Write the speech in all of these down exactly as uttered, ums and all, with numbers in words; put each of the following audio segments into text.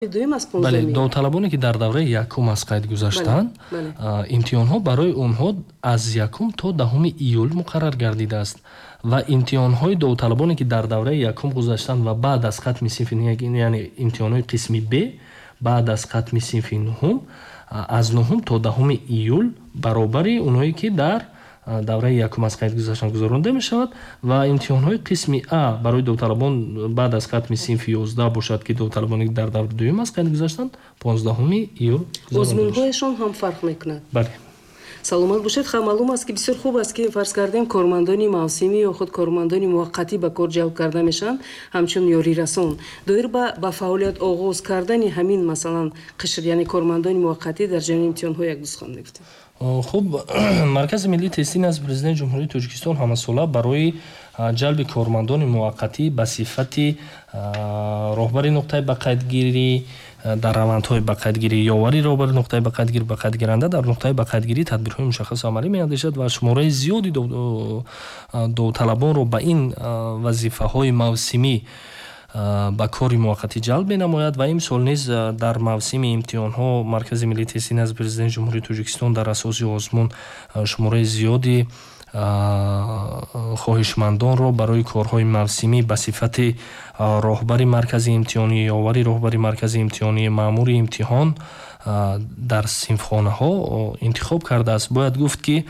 бале довталабоне ки дар давраи якум аз қайд гузаштанд, имтиҳонҳо барои онҳо аз якум то даҳуми июл муқаррар гардидааст ва имтиҳонҳои довталабоне ки дар давраи якум гузаштанд ва баъд аз хатми синфи, яъне имтиҳонҳои қисми б баъд аз хатми синфи нуҳум аз нуҳум то даҳуми июл баробари онҳое ки дар давраи якум аз қайд гузаштанд гузаронда мешавад ва имтиҳонҳои қисми А барои довталабон баъд аз хатми синфи ёздаҳ бошад ки довталабоне дар давраи дуюм аз қайд гузаштанд понздаҳуми июл озмунҳояшон ҳам фарқ мекунад. Бале. саломат бошед. Ха маълум аст ки бисёр хуб аст ки фарз кардем кормандони мавсимӣ ё худ кормандони муваққатӣ ба кор ҷалб карда мешаванд ҳамчун ёрирасон. доир ба ба фаъолият оғоз кардани ҳамин масалан қишр яъне кормандони муваққатӣ дар ҷараёни имтиҳонҳо як дуз хон мегуфтем. хуб маркази миллии тестӣ назди президенти ҷумҳурии Тоҷикистон ҳамасола барои ҷалби кормандони муваққатӣ ба сифати роҳбари нуқтаи ба қайдгирӣ дар равандҳои ба қайдгирӣ ёвари роҳбари нуқтаи ба қайдгирӣ ба қайдгиранда дар нуқтаи ба қайдгирӣ тадбирҳои мушаххасу амалӣ меандешад ва шумораи зиёди довталабонро ба ин вазифаҳои мавсимӣ ба кори муваққатӣ ҷалб менамояд ва имсол низ дар мавсими имтиҳонҳо маркази миллии тестӣ назди президенти ҷумҳурии Тоҷикистон дар асоси озмун шумораи зиёди хоҳишмандонро барои корҳои мавсимӣ ба сифати роҳбари маркази имтиҳонӣ, ёвари роҳбари маркази имтиҳонӣ, маъмури имтиҳон дар синфхонаҳо интихоб кардааст. Бояд гуфт ки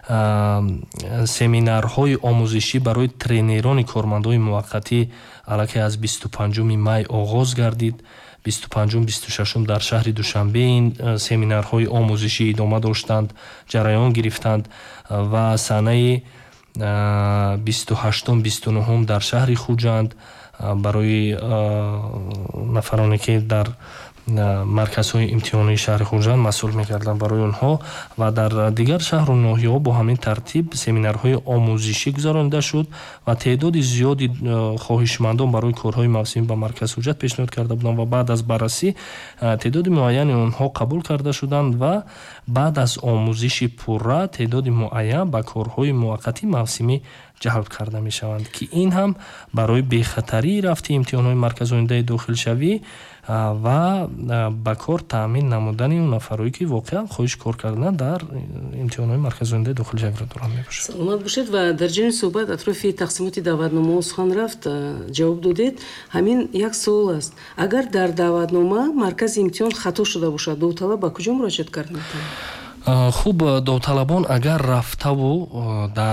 семинарҳои омӯзишӣ барои тренерони кормандони муваққатӣ аллакай аз бисту панҷуми май оғоз гардид. бисту панҷум бисту шашум дар шаҳри Душанбе ин семинарҳои омӯзишӣ идома доштанд, ҷараён гирифтанд ва санаи бисту ҳаштум бисту нуҳум дар шаҳри Хуҷанд барои нафароне ки дар марказҳои имтиҳонии шаҳри Хуҷанд масъул мегарданд барои онҳо ва дар дигар шаҳру ноҳияҳо бо ҳамин тартиб семинарҳои омӯзишӣ гузаронида шуд ва теъдоди зиёди хоҳишмандон барои корҳои мавсимӣ ба марказ ҳуҷҷат пешниҳод карда буданд ва баъд аз баррасӣ теъдоди муайяни онҳо қабул карда шуданд ва баъд аз омӯзиши пурра теъдоди муайян ба корҳои муваққатӣ мавсимӣ ҷалб карда мешаванд ки ин ҳам барои бехатарии рафти имтиҳонҳои марказоидаи дохилшавӣ ва ба кор таъмин намудани он нафарое ки воқеан хоҳиш кор кардан дар имтиҳонҳои марказоидаи дохилшавиро доранд мебошад. саломат бошед ва дар ҷои суҳбат атрофи тақсимоти даъватномаҳо сухан рафт, ҷавоб додед. ҳамин як суол аст. агар дар даъватнома маркази имтиҳон хато шуда бошад, довталаб ба куҷо муроҷиат кард метавонад? хуб довталабон агар рафтаву дар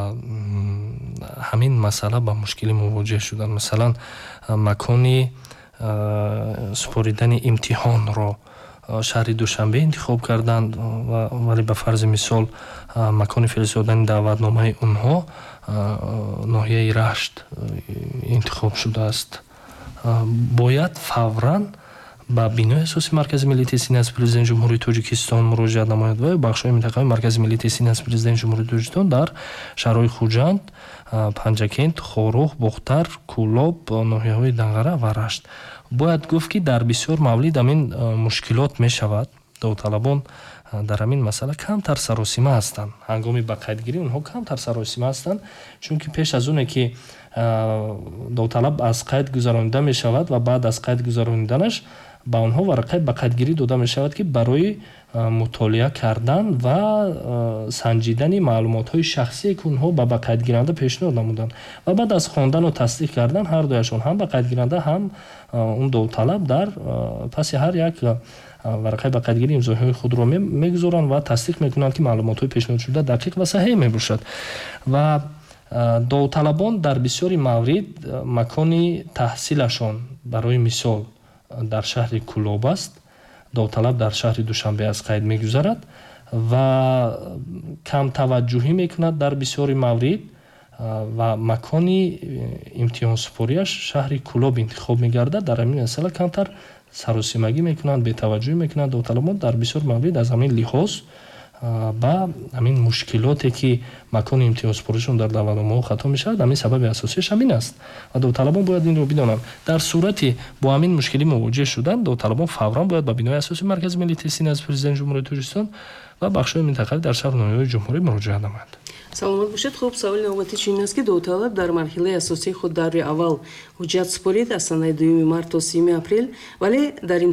ҳамин масъала ба мушкилӣ мувоҷеҳ шуданд, масалан макони супоридани имтиҳонро шаҳри Душанбе интихоб карданд, вале ба фарзи мисол макони фиристодани даъватномаи онҳо ноҳияи Рашт интихоб шудааст. бояд фавран ба бинои асоси маркази миллии тестӣ назди президенти ҷумҳурии Тоҷикистон муроҷиат намояд ва бахшҳои минтақаи маркази миллии тестӣ назди президенти ҷумҳурии Тоҷикистон дар шаҳрҳои Хуҷанд, Панҷакент, Хорух, Бухтар, Кӯлоб, ноҳияҳои Данғара ва Рашт. бояд гуфт ки дар бисёр мавлид амин мушкилот мешавад. довталабон дар ҳамин масъала камтар саросима ҳастанд. ҳангоми ба қайдгирӣ онҳо камтар саросима ҳастанд, чунки пеш аз оне ки довталаб аз қайд гузаронида мешавад ва баъд аз қайд гузарониданаш ба онҳо варақаи ба қайдгирӣ дода мешавад ки барои мутолиа кардан ва санҷидани маълумотҳои шахсие ки онҳо ба ба қайдгиранда пешниҳод намуданд ва баъд аз хондану тасдиқ кардан ҳардуяшон ҳам ба қайдгиранда ҳам он довталаб дар паси ҳар як варақаи ба қайдгирӣ имзоҳои худро мегузоранд ва тасдиқ мекунанд ки маълумотҳои пешниҳод шуда дақиқ ва саҳеҳ мебошад. ва довталабон дар бисёри маврид макони таҳсилашон барои мисол дар шаҳри Кӯлоб аст, довталаб дар шаҳри Душанбе аз қайд мегузарад ва камтаваҷҷӯҳӣ мекунад дар бисёри маврид ва макони имтиҳонсупориаш шаҳри Кӯлоб интихоб мегардад. дар ҳамин масъала камтар саросимагӣ мекунанд, бетаваҷҷӯҳӣ мекунанд. довталабон дар бисёр маврид аз ҳамин лиҳоз ба ҳамин мушкилоте ки макони имтиёзпурӯшон дар давлатномаҳо хато мешавад, ҳамин сабаби асосияш ҳамин аст. Ва довталабон бояд инро бидонанд. Дар сурати бо ҳамин мушкилӣ мувоҷиҳ шудан, довталабон фавран бояд ба бинои асоси Маркази миллии тестӣ назди Президенти Ҷумҳурияти Тоҷикистон ва бахшҳои минтақавӣ дар шаҳр Ноёбии Ҷумҳурӣ муроҷиат намоянд. саломат бошед. Хуб, саволи навбатӣ чунин аст ки довталаб дар марҳилаи асосии худ даври аввал ҳуҷҷат супорид аз санаи дуюми март то сиюми апрел, вале дар